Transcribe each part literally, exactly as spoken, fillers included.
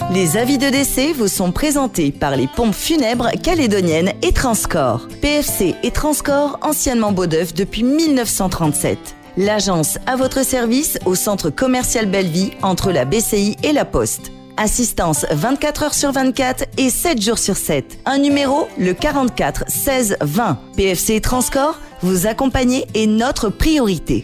Les avis de décès vous sont présentés par les pompes funèbres calédoniennes et Transcorps. P F C et Transcorps, anciennement Beaudeuf depuis mille neuf cent trente-sept. L'agence à votre service au centre commercial Belleville entre la B C I et la Poste. Assistance vingt-quatre heures sur vingt-quatre et sept jours sur sept. Un numéro, le quarante-quatre seize vingt. P F C et Transcorps, vous accompagner est notre priorité.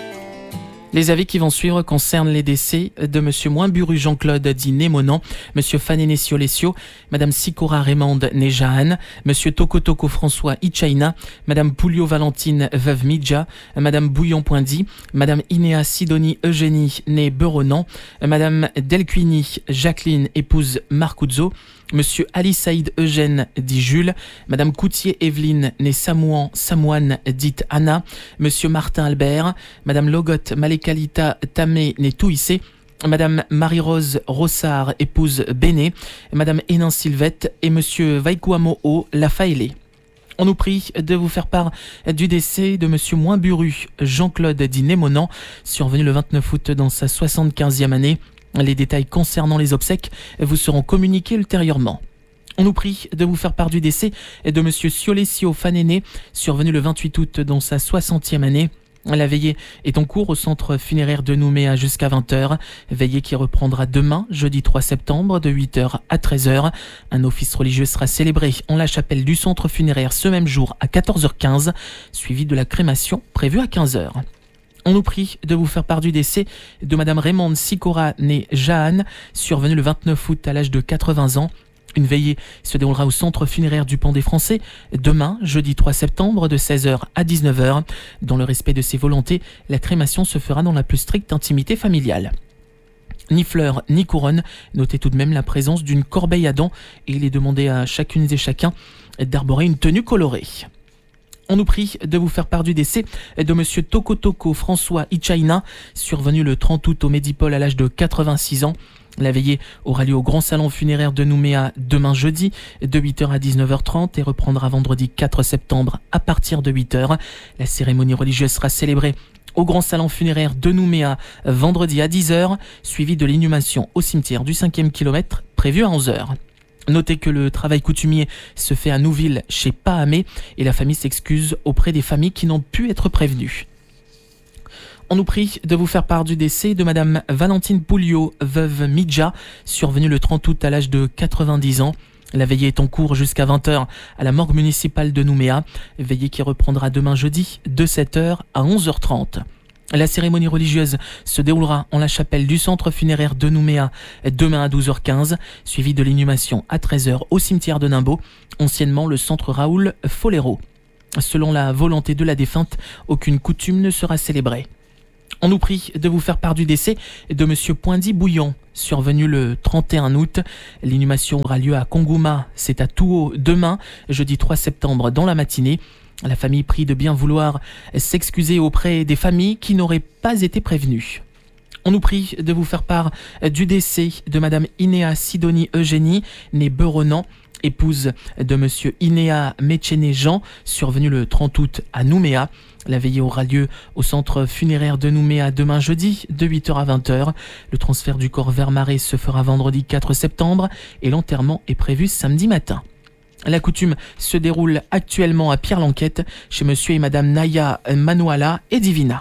Les avis qui vont suivre concernent les décès de Monsieur Moinburu Jean-Claude dit Némonan, Monsieur Fanéné Siolesio, Madame Sikora Raymond né Jahan, Monsieur Toko Toko François Ichaina, Madame Poulio Valentine veuve Midja, Madame Bouillon Poindy, Madame Inéa Sidonie Eugénie née Beronan, Madame Delcuini Jacqueline épouse Marcuzzo, Monsieur Ali Saïd Eugène dit Jules, Madame Coutier Evelyne née Samouan Samoine dite Anna, Monsieur Martin Albert, Madame Logotte Malekalita Tamé née Touissé, Madame Marie-Rose Rossard épouse Béné, Madame Hénin Sylvette et Monsieur Vaikuamo Lafaélé. On nous prie de vous faire part du décès de Monsieur Moinburu Jean-Claude dit Némonan, survenu le vingt-neuf août dans sa soixante-quinzième année. Les détails concernant les obsèques vous seront communiqués ultérieurement. On nous prie de vous faire part du décès de Monsieur Siolesio Fanéné, survenu le vingt-huit août dans sa soixantième année. La veillée est en cours au centre funéraire de Nouméa jusqu'à vingt heures. Veillée qui reprendra demain, jeudi trois septembre, de huit heures à treize heures. Un office religieux sera célébré en la chapelle du centre funéraire ce même jour à quatorze heures quinze, suivi de la crémation prévue à quinze heures. On nous prie de vous faire part du décès de Madame Raymond Sikora née Jahan, survenue le vingt-neuf août à l'âge de quatre-vingts ans. Une veillée se déroulera au centre funéraire du Pan des Français demain, jeudi trois septembre, de seize heures à dix-neuf heures. Dans le respect de ses volontés, la crémation se fera dans la plus stricte intimité familiale. Ni fleurs, ni couronne, notez tout de même la présence d'une corbeille à dents et il est demandé à chacune et chacun d'arborer une tenue colorée. On nous prie de vous faire part du décès de Monsieur Toko Toko François Ichaina, survenu le trente août au Médipôle à l'âge de quatre-vingt-six ans. La veillée aura lieu au Grand Salon Funéraire de Nouméa demain jeudi de huit heures à dix-neuf heures trente et reprendra vendredi quatre septembre à partir de huit heures. La cérémonie religieuse sera célébrée au Grand Salon Funéraire de Nouméa vendredi à dix heures, suivi de l'inhumation au cimetière du cinquième kilomètre prévu à onze heures. Notez que le travail coutumier se fait à Nouville chez Pahamé et la famille s'excuse auprès des familles qui n'ont pu être prévenues. On nous prie de vous faire part du décès de Madame Valentine Poulio, veuve Midja, survenue le trente août à l'âge de quatre-vingt-dix ans. La veillée est en cours jusqu'à vingt heures à la morgue municipale de Nouméa, veillée qui reprendra demain jeudi de sept heures à onze heures trente. La cérémonie religieuse se déroulera en la chapelle du centre funéraire de Nouméa demain à douze heures quinze, suivie de l'inhumation à treize heures au cimetière de Nimbaud, anciennement le centre Raoul Folero. Selon la volonté de la défunte, aucune coutume ne sera célébrée. On nous prie de vous faire part du décès de Monsieur Poindy Bouillon, survenu le trente et un août. L'inhumation aura lieu à Kongouma, c'est à Touhou demain, jeudi trois septembre dans la matinée. La famille prie de bien vouloir s'excuser auprès des familles qui n'auraient pas été prévenues. On nous prie de vous faire part du décès de Madame Inéa Sidonie Eugénie, née Beronan, épouse de Monsieur Inéa Méchéné Jean, survenu le trente août à Nouméa. La veillée aura lieu au centre funéraire de Nouméa demain jeudi de huit heures à vingt heures. Le transfert du corps vers Marais se fera vendredi quatre septembre et l'enterrement est prévu samedi matin. La coutume se déroule actuellement à Pierre-Lanquette chez Monsieur et Madame Naya Manuala et Divina.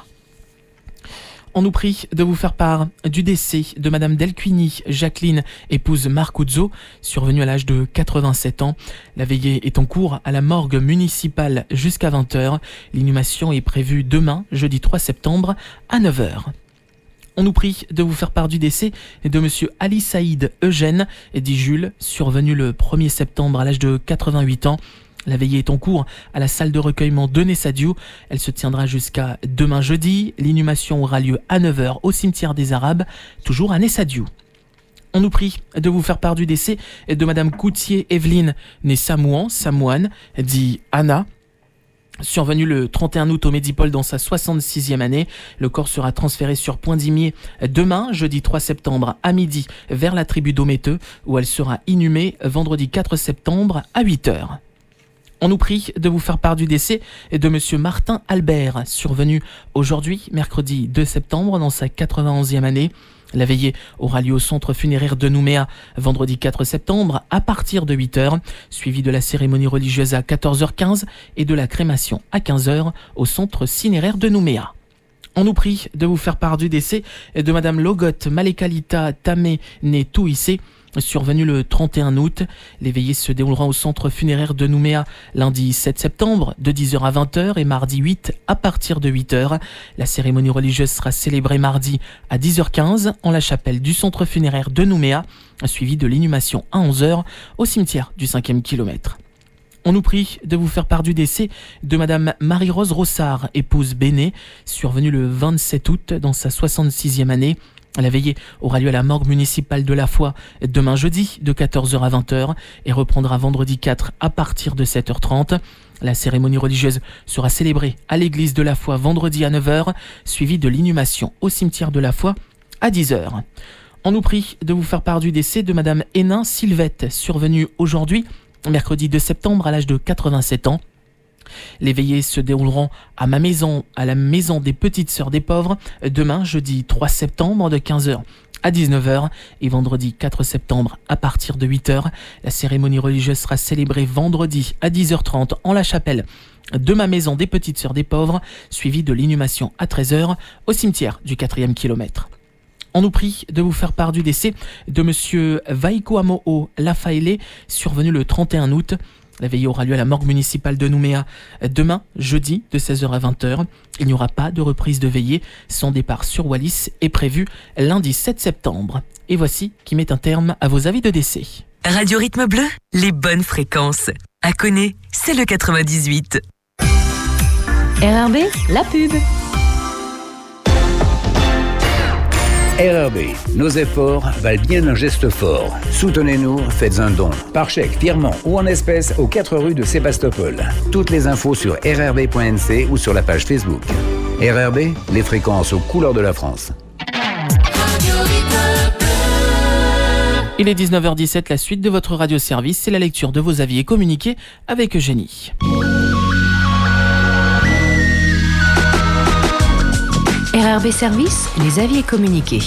On nous prie de vous faire part du décès de Madame Delcuini Jacqueline, épouse Marcuzzo, survenue à l'âge de quatre-vingt-sept ans. La veillée est en cours à la morgue municipale jusqu'à vingt heures. L'inhumation est prévue demain, jeudi trois septembre, à neuf heures. On nous prie de vous faire part du décès de Monsieur Ali Saïd Eugène, dit Jules, survenu le premier septembre à l'âge de quatre-vingt-huit ans. La veillée est en cours à la salle de recueillement de Nessadiou. Elle se tiendra jusqu'à demain jeudi. L'inhumation aura lieu à neuf heures au cimetière des Arabes, toujours à Nessadiou. On nous prie de vous faire part du décès de Madame Coutier Evelyne, née Samouan, Samoine, dit Anna, survenue le trente et un août au Médipôle dans sa soixante-sixième année. Le corps sera transféré sur Point-d'Imier demain, jeudi trois septembre à midi, vers la tribu d'Ométeux, où elle sera inhumée vendredi quatre septembre à huit heures. On nous prie de vous faire part du décès de Monsieur Martin Albert, survenu aujourd'hui, mercredi deux septembre, dans sa quatre-vingt-onzième année. La veillée aura lieu au centre funéraire de Nouméa vendredi quatre septembre à partir de huit heures, suivi de la cérémonie religieuse à quatorze heures quinze et de la crémation à quinze heures au centre cinéraire de Nouméa. On nous prie de vous faire part du décès de Madame Logot Malekalita Tamé née Touissé, survenu le trente et un août. Les veillées se dérouleront au centre funéraire de Nouméa lundi sept septembre de dix heures à vingt heures et mardi huit à partir de huit heures. La cérémonie religieuse sera célébrée mardi à dix heures quinze en la chapelle du centre funéraire de Nouméa, suivie de l'inhumation à onze heures au cimetière du cinquième kilomètre. On nous prie de vous faire part du décès de Madame Marie-Rose Rossard, épouse Béné, survenue le vingt-sept août dans sa soixante-sixième année. La veillée aura lieu à la morgue municipale de La Foix demain jeudi de quatorze heures à vingt heures et reprendra vendredi quatre à partir de sept heures trente. La cérémonie religieuse sera célébrée à l'église de La Foix vendredi à neuf heures, suivie de l'inhumation au cimetière de La Foix à dix heures. On nous prie de vous faire part du décès de Madame Hénin Sylvette, survenue aujourd'hui, mercredi deux septembre à l'âge de quatre-vingt-sept ans. Les veillées se dérouleront à ma maison, à la maison des Petites Sœurs des Pauvres, demain jeudi trois septembre de quinze heures à dix-neuf heures et vendredi quatre septembre à partir de huit heures. La cérémonie religieuse sera célébrée vendredi à dix heures trente en la chapelle de ma maison des Petites Sœurs des Pauvres, suivie de l'inhumation à treize heures au cimetière du quatrième kilomètre. On nous prie de vous faire part du décès de Monsieur Vaikoamo'o Lafaele, survenu le trente et un août. La veillée aura lieu à la morgue municipale de Nouméa demain, jeudi, de seize heures à vingt heures. Il n'y aura pas de reprise de veillée. Son départ sur Wallis est prévu lundi sept septembre. Et voici qui met un terme à vos avis de décès. Radio Rythme Bleu, les bonnes fréquences. À Koné, c'est le quatre-vingt-dix-huit. R R B, la pub. R R B, nos efforts valent bien un geste fort. Soutenez-nous, faites un don, par chèque, virement ou en espèces aux quatre rues de Sébastopol. Toutes les infos sur r r b point n c ou sur la page Facebook. R R B, les fréquences aux couleurs de la France. Il est dix-neuf heures dix-sept, la suite de votre radio-service, c'est la lecture de vos avis et communiqués avec Eugénie. R R B Service, les avis et communiqués.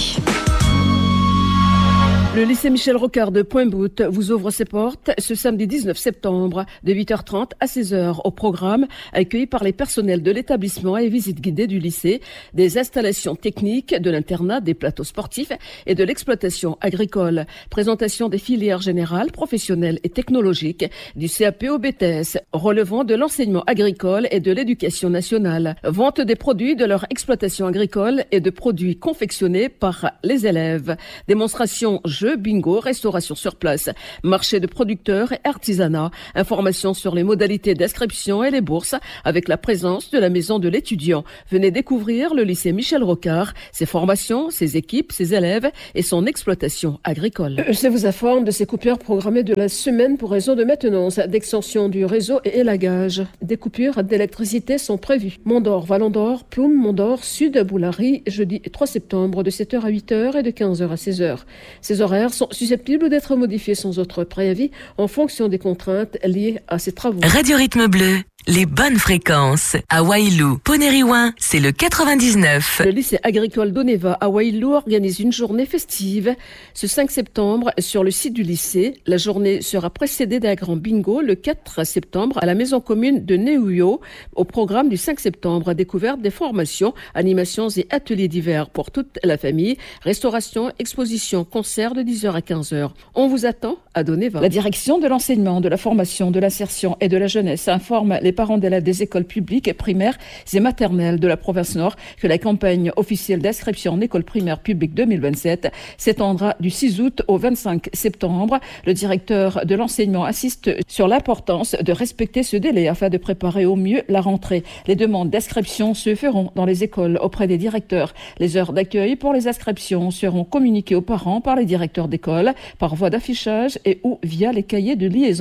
Le lycée Michel Rocard de Pointe-Boute vous ouvre ses portes ce samedi dix-neuf septembre de huit heures trente à seize heures. Au programme, accueilli par les personnels de l'établissement et visite guidée du lycée, des installations techniques, de l'internat, des plateaux sportifs et de l'exploitation agricole. Présentation des filières générales, professionnelles et technologiques du C A P au B T S, relevant de l'enseignement agricole et de l'éducation nationale. Vente des produits de leur exploitation agricole et de produits confectionnés par les élèves. Démonstration jeux, bingo, restauration sur place, marché de producteurs et artisanat. Informations sur les modalités d'inscription et les bourses avec la présence de la maison de l'étudiant. Venez découvrir le lycée Michel Rocard, ses formations, ses équipes, ses élèves et son exploitation agricole. Je vous informe de ces coupures programmées de la semaine pour raison de maintenance, d'extension du réseau et élagage. Des coupures d'électricité sont prévues. Mont-d'Or, Vallon-d'Or, Ploum, Mont-d'Or, Sud, Boulary, jeudi trois septembre de sept heures à huit heures et de quinze heures à seize heures. Ces horaires sont susceptibles d'être modifiés sans autre préavis en fonction des contraintes liées à ces travaux. Radio Rythme Bleu, les bonnes fréquences. À Wailou, Ponériouin, c'est le quatre-vingt-dix-neuf. Le lycée agricole d'Oneva à Wailou organise une journée festive ce cinq septembre sur le site du lycée. La journée sera précédée d'un grand bingo le quatre septembre à la maison commune de Néouyo. Au programme du cinq septembre, découverte des formations, animations et ateliers divers pour toute la famille, restauration, exposition, concert de dix heures à quinze heures. On vous attend à Doneva. La direction de l'enseignement, de la formation, de l'insertion et de la jeunesse informe les parents d'élèves des écoles publiques, primaires et maternelles de la province Nord que la campagne officielle d'inscription en école primaire publique deux mille vingt-sept s'étendra du six août au vingt-cinq septembre. Le directeur de l'enseignement insiste sur l'importance de respecter ce délai afin de préparer au mieux la rentrée. Les demandes d'inscription se feront dans les écoles auprès des directeurs. Les heures d'accueil pour les inscriptions seront communiquées aux parents par les directeurs d'école, par voie d'affichage et ou via les cahiers de liaison.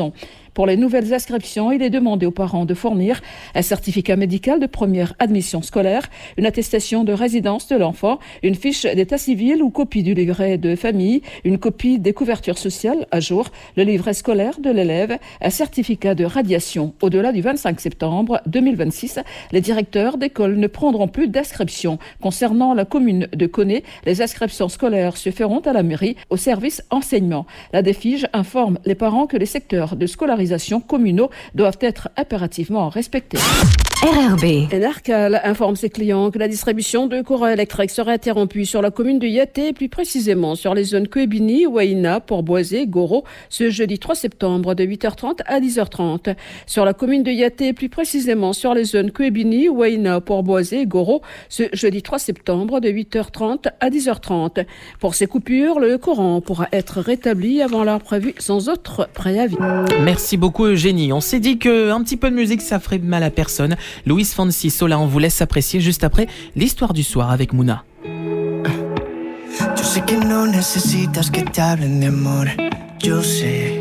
Pour les nouvelles inscriptions, il est demandé aux parents de fournir un certificat médical de première admission scolaire, une attestation de résidence de l'enfant, une fiche d'état civil ou copie du livret de famille, une copie des couvertures sociales à jour, le livret scolaire de l'élève, un certificat de radiation. Au-delà du vingt-cinq septembre deux mille vingt-six, les directeurs d'école ne prendront plus d'inscription. Concernant la commune de Koné, les inscriptions scolaires se feront à la mairie au service enseignement. La DEFIGE informe les parents que les secteurs de scolarisation communaux doivent être impérativement respectés. R R B. Enarcal informe ses clients que la distribution de courant électrique sera interrompue sur la commune de Yaté, plus précisément sur les zones Kouébini, Waïna, Port-Boisé, Goro, ce jeudi trois septembre de huit heures trente à dix heures trente. Sur la commune de Yaté, plus précisément sur les zones Kouébini, Waïna, Port-Boisé, Goro, ce jeudi trois septembre de huit heures trente à dix heures trente. Pour ces coupures, le courant pourra être rétabli avant l'heure prévue sans autre préavis. Merci beaucoup Eugénie. On s'est dit qu'un petit peu de musique ça ferait mal à personne. Luis Fonsi Sola, on vous laisse apprécier juste après l'histoire du soir avec Mouna. Yo sé que no necesitas que te hablen de amor. Yo sé